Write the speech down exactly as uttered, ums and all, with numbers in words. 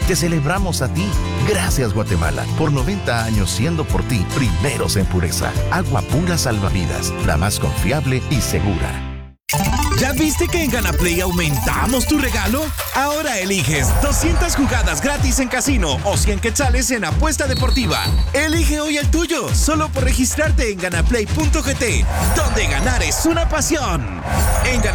Te celebramos a ti. Gracias, Guatemala, por noventa años siendo por ti primeros en pureza. Agua pura salvavidas, la más confiable y segura. ¿Ya viste que en GanaPlay aumentamos tu regalo? Ahora eliges doscientas jugadas gratis en casino o cien quetzales en apuesta deportiva. Elige hoy el tuyo, solo por registrarte en ganaplay punto g t, donde ganar es una pasión. En Gana